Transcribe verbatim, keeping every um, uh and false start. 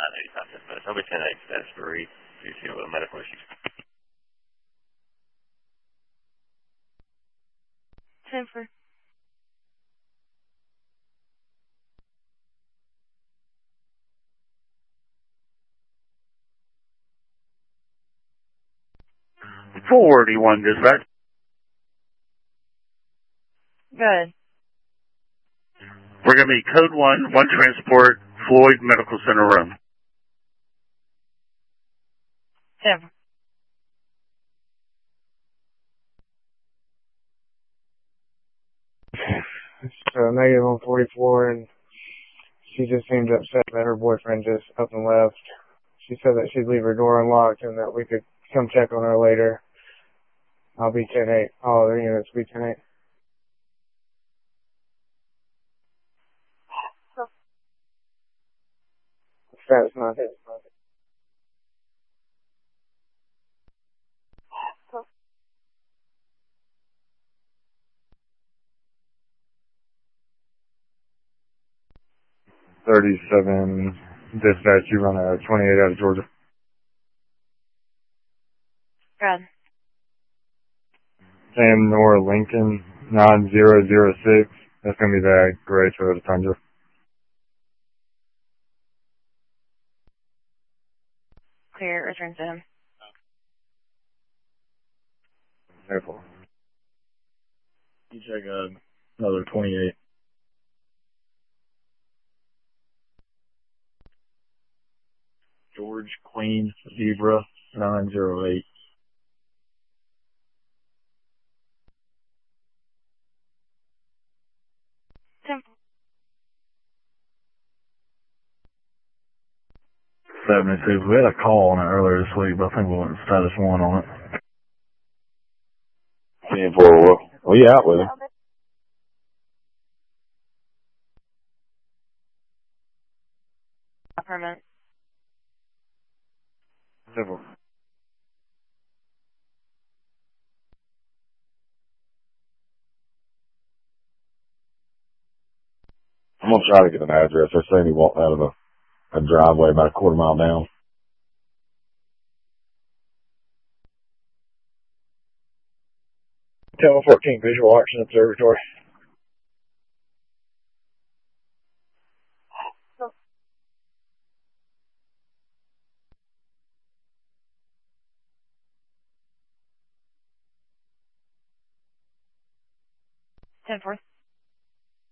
eighty-five minutes. I'll be ten eight status three due to uh, medical issues. ten four. forty-one dispatch. Good. We're going to be code one, one transport, Floyd Medical Center room. ten four. So negative one forty-four, and she just seemed upset that her boyfriend just up and left. She said that she'd leave her door unlocked and that we could come check on her later. I'll be ten eight. All other units will be ten eight. Status not hit. thirty-seven dispatch, you run a twenty-eight out of Georgia. Good. Sam Nora Lincoln, nine zero zero six. That's going to be the gray Toyota Tundra. Clear. Return to him. Careful. You check uh, another twenty-eight. George Queen Zebra nine zero eight. ten four. seventy-two. We had a call on it earlier this week, but I think we went status one on it. ten four. Well, you out with him? Permit. Civil. I'm going to try to get an address. They're saying he walked out of a, a driveway about a quarter mile down. Tower fourteen, Visual Action Observatory. ten four.